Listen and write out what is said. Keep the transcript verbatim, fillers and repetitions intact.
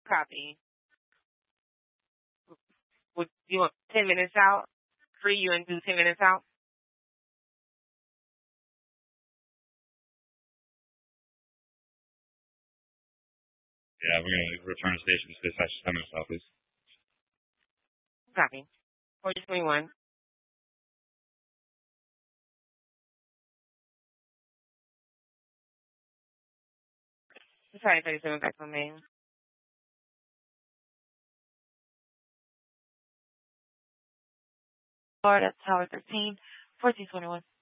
Copy. Would you want ten minutes out? Free you and do ten minutes out? Yeah, we're going to return to station to dispatch ten minutes out, please. Copy. forty twenty-one. Sorry, thirty-seven back on main. Florida Tower thirteen, fourteen twenty-one.